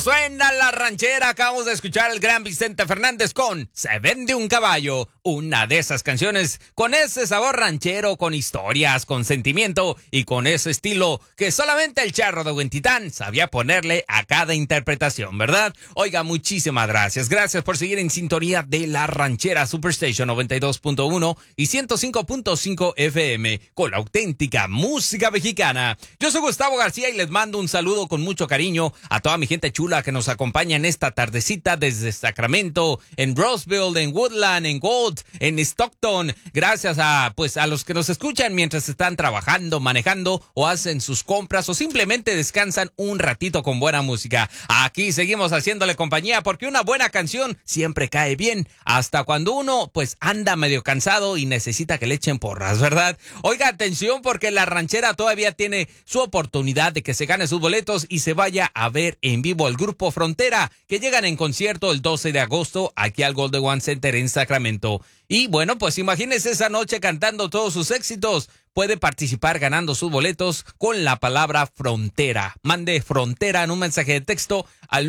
Suena la ranchera, acabamos de escuchar al gran Vicente Fernández con Se vende un caballo, una de esas canciones con ese sabor ranchero, con historias, con sentimiento y con ese estilo que solamente el Charro de Huentitán sabía ponerle a cada interpretación, ¿verdad? Oiga, muchísimas gracias. Gracias por seguir en sintonía de la ranchera Superstation 92.1 y 105.5 FM con la auténtica música mexicana. Yo soy Gustavo García y les mando un saludo con mucho cariño a toda mi gente chula que nos acompaña en esta tardecita desde Sacramento, en Roseville, en Woodland, en Gold, en Stockton. Gracias a los que nos escuchan mientras están trabajando, manejando o hacen sus compras o simplemente descansan un ratito con buena música. Aquí seguimos haciéndole compañía porque una buena canción siempre cae bien, hasta cuando uno anda medio cansado y necesita que le echen porras, ¿verdad? Oiga, atención porque la ranchera todavía tiene su oportunidad de que se gane sus boletos y se vaya a ver en vivo el Grupo Frontera, que llegan en concierto el 12 de agosto aquí al Golden One Center en Sacramento. Y bueno, pues imagínese esa noche cantando todos sus éxitos. Puede participar ganando sus boletos con la palabra Frontera. Mande Frontera en un mensaje de texto al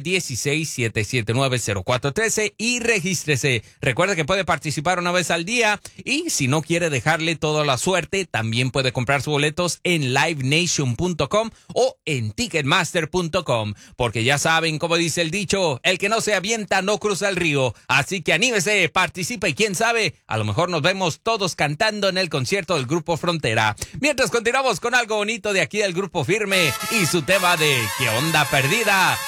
916-779-0413 y regístrese. Recuerde que puede participar una vez al día y si no quiere dejarle toda la suerte, también puede comprar sus boletos en livenation.com o en ticketmaster.com. Porque ya saben, como dice el dicho, el que no se avienta no cruza el río. Así que anímese, participe y quién sabe, a lo mejor nos vemos todos cantando en el concierto del Grupo Frontera. Mientras continuamos con algo bonito de aquí del Grupo Firme y su tema de ¿Qué onda perdida?